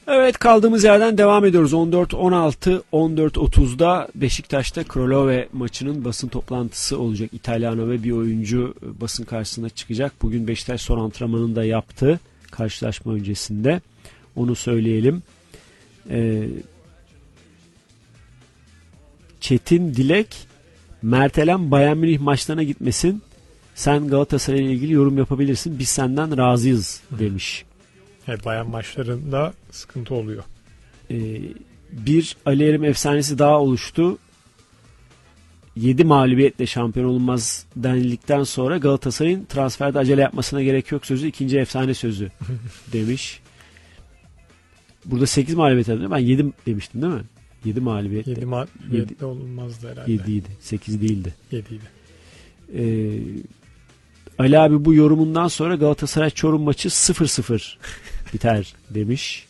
Evet, kaldığımız yerden devam ediyoruz. 14-16, 14.30'da Beşiktaş'ta Krolove maçının basın toplantısı olacak. İtalyano ve bir oyuncu basın karşısına çıkacak. Bugün Beşiktaş son antrenmanını da yaptı karşılaşma öncesinde. Onu söyleyelim. Çetin Dilek, Mertelen Bayern Münih maçlarına gitmesin. Sen Galatasaray ile ilgili yorum yapabilirsin. Biz senden razıyız demiş. Bayern maçlarında sıkıntı oluyor. Bir Ali Erim efsanesi daha oluştu. 7 mağlubiyetle şampiyon olunmaz denildikten sonra Galatasaray'ın transferde acele yapmasına gerek yok sözü ikinci efsane sözü demiş. Burada 8 mağlubiyet alıyor. Ben 7 demiştim değil mi? 7 mağlubiyet. 7 mağlubiyette olunmazdı herhalde. 7 idi. 8 değildi. 7 idi. Ali abi bu yorumundan sonra Galatasaray Çorum maçı 0-0 biter demiş.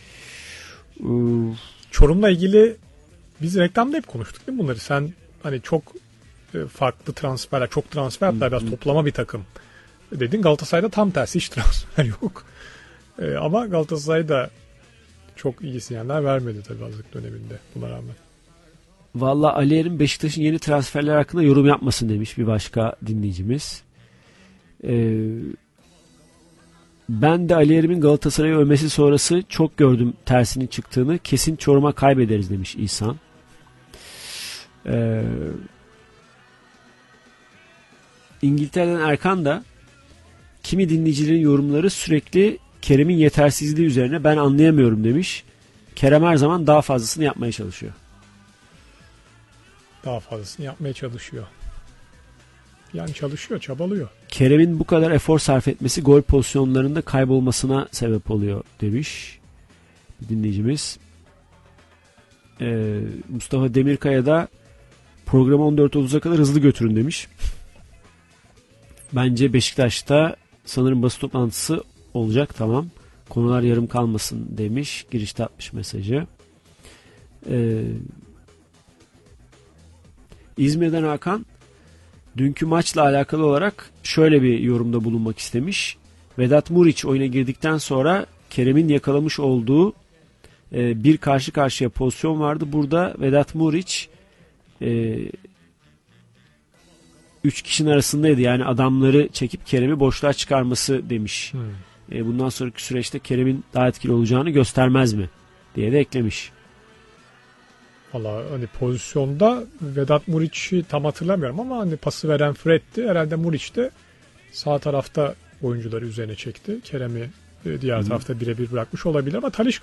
Çorum'la ilgili biz reklamda hep konuştuk değil mi bunları? Sen hani çok farklı transferler, çok transfer hatta biraz toplama bir takım dedin. Galatasaray'da tam tersi, hiç transfer yok. Ama Galatasaray'da çok iyi sinyaller vermedi tabii hazırlık döneminde buna rağmen. Valla Ali Erim Beşiktaş'ın yeni transferler hakkında yorum yapmasın demiş bir başka dinleyicimiz. Ben de Ali Erim'in Galatasaray'ı övmesi sonrası çok gördüm tersinin çıktığını. Kesin Çorum'a kaybederiz demiş İhsan. İngiltere'den Erkan da kimi dinleyicilerin yorumları sürekli Kerem'in yetersizliği üzerine, ben anlayamıyorum demiş. Kerem her zaman daha fazlasını yapmaya çalışıyor. Daha fazlasını yapmaya çalışıyor. Yani çalışıyor, çabalıyor. Kerem'in bu kadar efor sarf etmesi gol pozisyonlarında kaybolmasına sebep oluyor demiş bir dinleyicimiz. Mustafa Demirkaya da programı 14.30'a kadar hızlı götürün demiş. Bence Beşiktaş'ta sanırım basın toplantısı olacak, tamam. Konular yarım kalmasın demiş. Girişte atmış mesajı. İzmir'den Hakan dünkü maçla alakalı olarak şöyle bir yorumda bulunmak istemiş. Vedat Muriç oyuna girdikten sonra Kerem'in yakalamış olduğu bir karşı karşıya pozisyon vardı. Burada Vedat Muriç 3 kişinin arasındaydı. Yani adamları çekip Kerem'i boşluğa çıkarması demiş. Bundan sonraki süreçte Kerem'in daha etkili olacağını göstermez mi diye de eklemiş. Valla hani pozisyonda Vedat Muriç'i tam hatırlamıyorum ama hani pası veren Fred'ti. Herhalde Muriç de sağ tarafta oyuncuları üzerine çekti. Kerem'i diğer tarafta birebir bırakmış olabilir ama Talisca